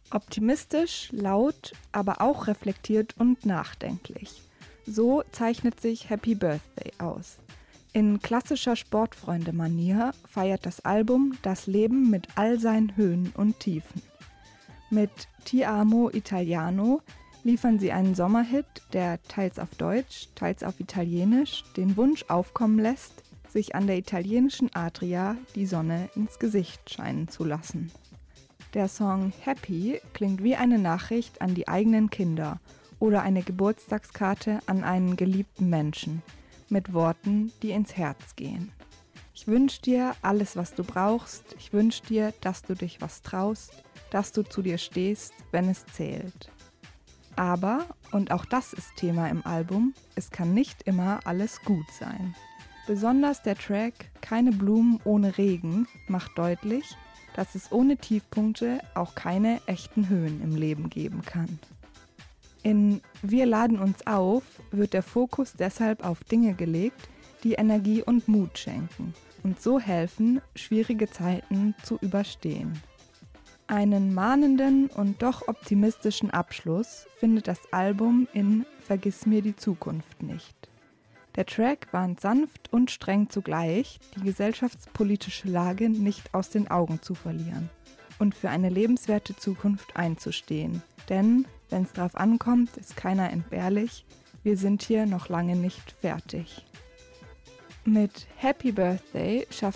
Optimistisch, laut, aber auch reflektiert und nachdenklich. So zeichnet sich Happy Birthday aus. In klassischer Sportfreunde-Manier feiert das Album das Leben mit all seinen Höhen und Tiefen. Mit Ti amo Italiano liefern sie einen Sommerhit, der teils auf Deutsch, teils auf Italienisch den Wunsch aufkommen lässt, sich an der italienischen Adria die Sonne ins Gesicht scheinen zu lassen. Der Song Happy klingt wie eine Nachricht an die eigenen Kinder oder eine Geburtstagskarte an einen geliebten Menschen, mit Worten, die ins Herz gehen. Ich wünsche dir alles, was du brauchst. Ich wünsche dir, dass du dich was traust, dass du zu dir stehst, wenn es zählt. Aber, und auch das ist Thema im Album, es kann nicht immer alles gut sein. Besonders der Track Keine Blumen ohne Regen macht deutlich, dass es ohne Tiefpunkte auch keine echten Höhen im Leben geben kann. In Wir laden uns auf wird der Fokus deshalb auf Dinge gelegt, die Energie und Mut schenken und so helfen, schwierige Zeiten zu überstehen. Einen mahnenden und doch optimistischen Abschluss findet das Album in Vergiss mir die Zukunft nicht. Der Track warnt sanft und streng zugleich, die gesellschaftspolitische Lage nicht aus den Augen zu verlieren und für eine lebenswerte Zukunft einzustehen. Denn, wenn es drauf ankommt, ist keiner entbehrlich, wir sind hier noch lange nicht fertig. Mit Happy Birthday schafft